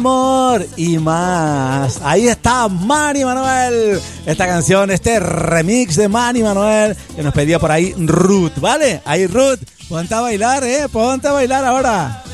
Amor y más. Ahí está Manny Manuel. Esta canción, este remix de Manny Manuel que nos pedía por ahí Ruth, ¿vale? Ahí Ruth, ponte a bailar, ponte a bailar ahora.